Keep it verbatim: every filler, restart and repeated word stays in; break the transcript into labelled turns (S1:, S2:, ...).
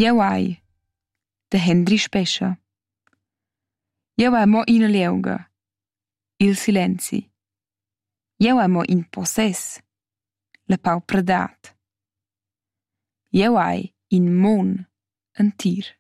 S1: Jeu hai de Hendri Spescha. Jeu hai mo ina lieuga, il silenzi. Jeu hai mo in possess, la Pau Pradat. Jeu hai in mon entir.